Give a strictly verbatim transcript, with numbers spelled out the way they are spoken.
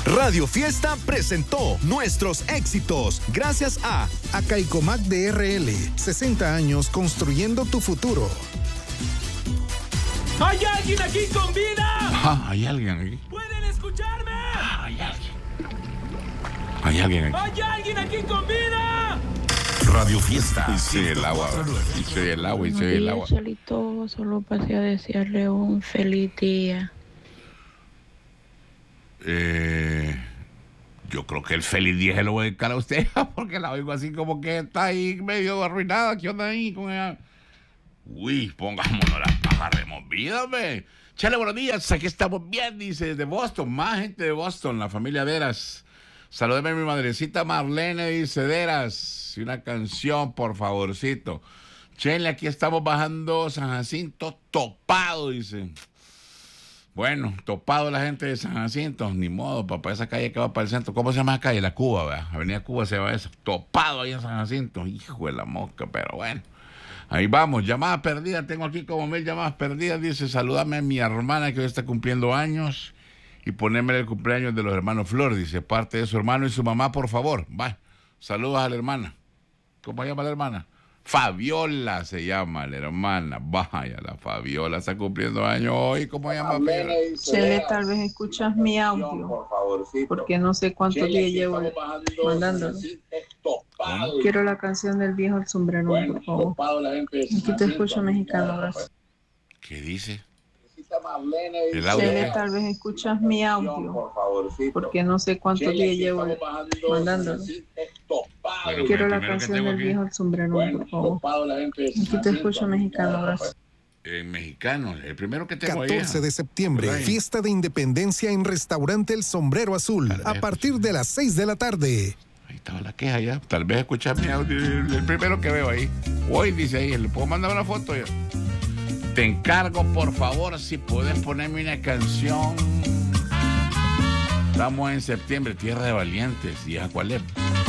Radio Fiesta presentó nuestros éxitos gracias a Acaicomac D R L, sesenta años construyendo tu futuro. ¿Hay alguien aquí con vida? Ah, hay alguien aquí. ¿Pueden escucharme? Ah, hay alguien. Hay alguien aquí. ¿Hay alguien aquí con vida? Radio Fiesta. Y se el agua. Y se el agua. Y se el agua. Chelito, solo pasé a desearle un feliz día. Eh, yo creo que el feliz día se lo voy a dedicar a usted, porque la oigo así como que está ahí medio arruinada. ¿Qué onda ahí con ella? Uy, pongámonos las pajas removidas, ve. Chale, buenos días, aquí estamos bien, dice, de Boston, más gente de Boston, la familia Deras. Salúdeme a mi madrecita Marlene, dice Deras. Y una canción, por favorcito. Chele, aquí estamos bajando San Jacinto topado, dice. Bueno, topado la gente de San Jacinto, ni modo, papá, esa calle que va para el centro. ¿Cómo se llama esa calle? La Cuba, ¿verdad? Avenida Cuba se llama eso. Topado ahí en San Jacinto. Hijo de la mosca, pero bueno. Ahí vamos, llamada perdida, tengo aquí como mil llamadas perdidas, dice, salúdame a mi hermana que hoy está cumpliendo años y ponerme el cumpleaños de los hermanos Flor, dice, parte de su hermano y su mamá, por favor, va, saludos a la hermana. ¿Cómo se llama la hermana? Fabiola se llama la hermana, vaya, la Fabiola está cumpliendo años hoy, ¿cómo se llama Fabiola? Chele, tal vez escuchas mi audio, porque no sé cuántos días llevo mandándolo. Quiero la canción del viejo el sombrero, por favor. Aquí te escucho, mexicano, gracias. ¿Qué dice? El audio. Chele, tal vez escuchas mi audio, porque no sé cuántos días llevo mandándolo. Bueno, quiero la canción del viejo el sombrero, por favor. Aquí te escucho, mexicano, gracias. Eh, mexicano, el primero que tengo ahí. catorce de septiembre, fiesta de independencia en Restaurante El Sombrero Azul, a partir de las seis de la tarde. Ahí estaba la queja ya. Tal vez escuchar mi audio, el, el primero que veo ahí. Hoy dice ahí, ¿le puedo mandar una foto ya? Te encargo, por favor, si puedes ponerme una canción. Estamos en septiembre, Tierra de Valientes. ¿Y a cuál es?